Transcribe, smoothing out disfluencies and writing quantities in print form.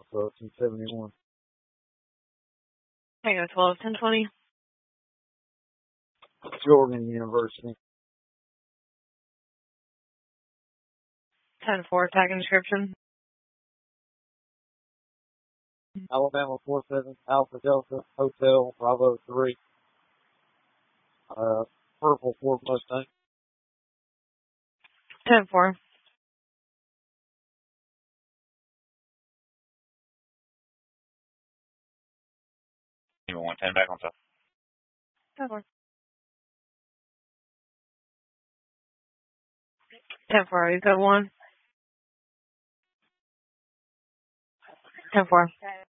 Alpha 271. Tango 12, 1020. Jordan University. 10-4, tag and description. Alabama 47 Alpha Delta Hotel Bravo 3. Purple Ford Mustang. 10-4. Even 110 back on top. 10-4. 10-4, you got one. 10-4.